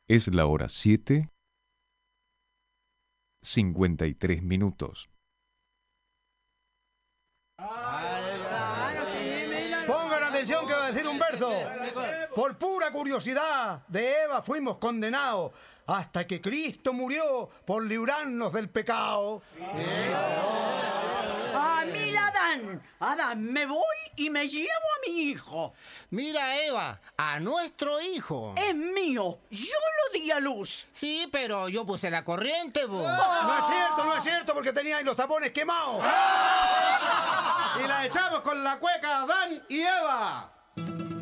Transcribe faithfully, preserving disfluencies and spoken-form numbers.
Es la hora siete, cincuenta y tres minutos. Pongan atención que va a decir un verso. Por pura curiosidad de Eva fuimos condenados hasta que Cristo murió por librarnos del pecado. ¡Ah, mira, Adán! Adán, me voy y me llevo a mi hijo. Mira, Eva, a nuestro hijo. Es mío. Yo lo di a luz. Sí, pero yo puse la corriente, vos. No es cierto, no es cierto, porque teníais los tapones quemados. Y la echamos con la cueca Adán y Eva.